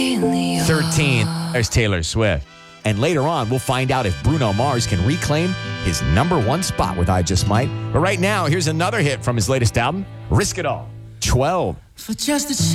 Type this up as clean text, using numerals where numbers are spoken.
13, there's Taylor Swift. And later on, we'll find out if Bruno Mars can reclaim his #1 spot with I Just Might. But right now, here's another hit from his latest album, Risk It All, 12. For just a